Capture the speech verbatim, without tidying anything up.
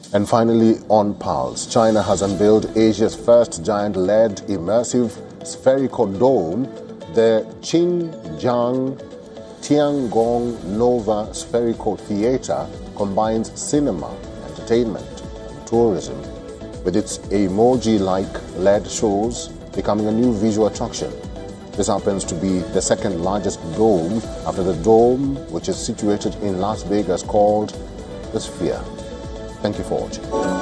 And finally, on Pulse, China has unveiled Asia's first giant L E D immersive spherical dome, the Xinjiang Tiangong Nova Spherical Theater combines cinema, entertainment, and tourism, with its emoji-like L E D shows becoming a new visual attraction. This happens to be the second largest dome after the dome, which is situated in Las Vegas, called the Sphere. Thank you for watching.